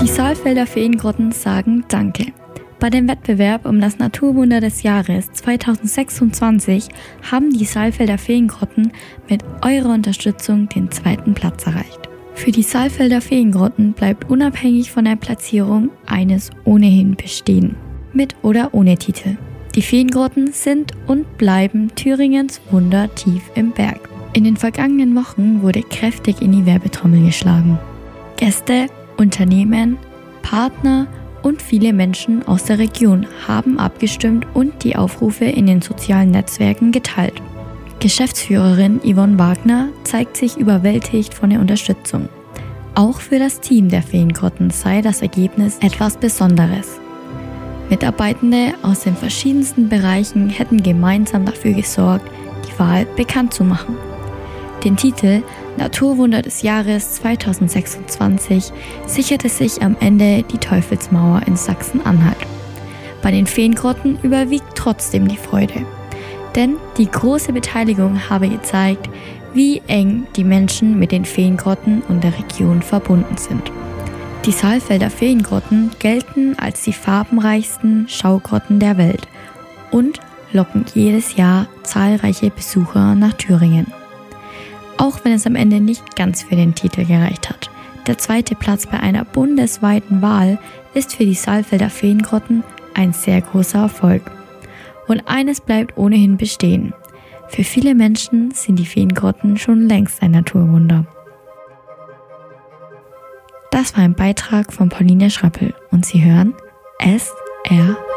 Saalfelder Feengrotten sagen Danke. Bei dem Wettbewerb um das Naturwunder des Jahres 2026 haben die Saalfelder Feengrotten mit eurer Unterstützung den 2. Platz erreicht. Für die Saalfelder Feengrotten bleibt unabhängig von der Platzierung eines ohnehin bestehen. Mit oder ohne Titel. Die Feengrotten sind und bleiben Thüringens Wunder tief im Berg. In den vergangenen Wochen wurde kräftig in die Werbetrommel geschlagen. Gäste, Unternehmen, Partner und viele Menschen aus der Region haben abgestimmt und die Aufrufe in den sozialen Netzwerken geteilt. Geschäftsführerin Yvonne Wagner zeigt sich überwältigt von der Unterstützung. Auch für das Team der Feengrotten sei das Ergebnis etwas Besonderes. Mitarbeitende aus den verschiedensten Bereichen hätten gemeinsam dafür gesorgt, die Wahl bekannt zu machen. Den Titel Naturwunder des Jahres 2026 sicherte sich am Ende die Teufelsmauer in Sachsen-Anhalt. Bei den Feengrotten überwiegt trotzdem die Freude. Denn die große Beteiligung habe gezeigt, wie eng die Menschen mit den Feengrotten und der Region verbunden sind. Die Saalfelder Feengrotten gelten als die farbenreichsten Schaugrotten der Welt und locken jedes Jahr zahlreiche Besucher nach Thüringen. Auch wenn es am Ende nicht ganz für den Titel gereicht hat. Der 2. Platz bei einer bundesweiten Wahl ist für die Saalfelder Feengrotten ein sehr großer Erfolg. Und eines bleibt ohnehin bestehen. Für viele Menschen sind die Feengrotten schon längst ein Naturwunder. Das war ein Beitrag von Pauline Schrappel und Sie hören SR